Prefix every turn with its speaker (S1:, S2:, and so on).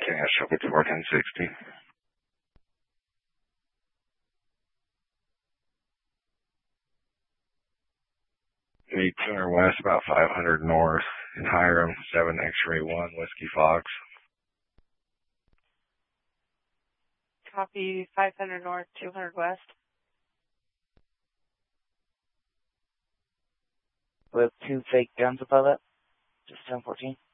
S1: Yeah, show it to 1060. 200 west, about 500 north, in Hiram, 7 X-ray 1, Whiskey Fox.
S2: Copy, 500 north, 200 west.
S3: We have 2 fake guns above it, just 1014.